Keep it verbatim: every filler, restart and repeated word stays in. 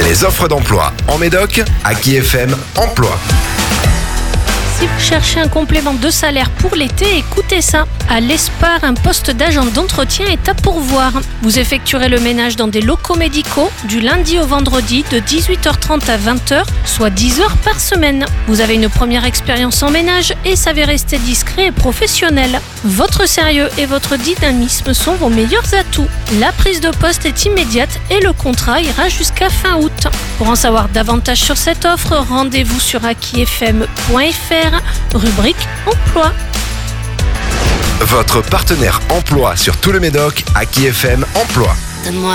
Les offres d'emploi en Médoc, Aki F M Emploi. Si vous cherchez un complément de salaire pour l'été, écoutez ça. À l'Espar, un poste d'agent d'entretien est à pourvoir. Vous effectuerez le ménage dans des locaux médicaux du lundi au vendredi de dix-huit heures trente à vingt heures, soit dix heures par semaine. Vous avez une première expérience en ménage et savez rester discret et professionnel. Votre sérieux et votre dynamisme sont vos meilleurs atouts. La prise de poste est immédiate et le contrat ira jusqu'à fin août. Pour en savoir davantage sur cette offre, rendez-vous sur aki f m point f r, rubrique emploi. Votre partenaire emploi sur tout le Médoc, Aki F M Emploi. Donne-moi